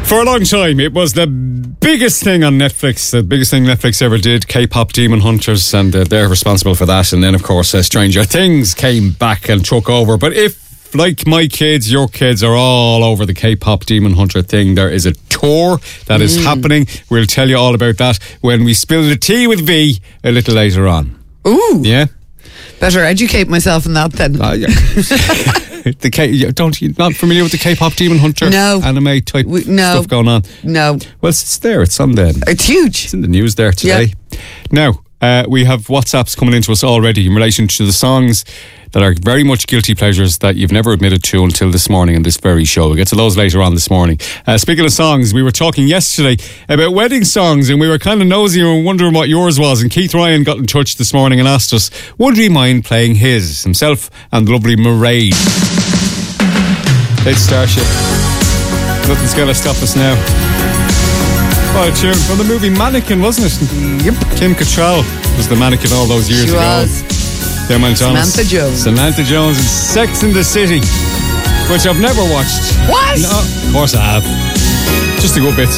For a long time, it was the biggest thing on Netflix, the biggest thing Netflix ever did, K-pop Demon Hunters, and they're responsible for that. And then, of course, Stranger Things came back and took over. But if, like my kids, your kids are all over the K-pop Demon Hunter thing, there is a tour that is happening. We'll tell you all about that when we spill the tea with V a little later on. Ooh. Yeah? Better educate myself in that then. Yeah. You're not familiar with the K-pop Demon Hunter anime type stuff going on? No. Well, it's there. It's on then. It's huge. It's in the news there today. Yeah. Now, we have WhatsApps coming into us already in relation to the songs that are very much guilty pleasures that you've never admitted to until this morning on this very show. We'll get to those later on this morning. Speaking of songs, we were talking yesterday about wedding songs, and we were kind of nosy and wondering what yours was, and Keith Ryan got in touch this morning and asked us, would we mind playing himself and the lovely Mairead. It's Starship. Nothing's going to stop us now. What a tune from the movie Mannequin, wasn't it? Yep. Kim Cattrall was the mannequin all those years ago. Was. Samantha Jones. Samantha Jones in Sex and the City, which I've never watched. What? No, of course I have. Just a good bit.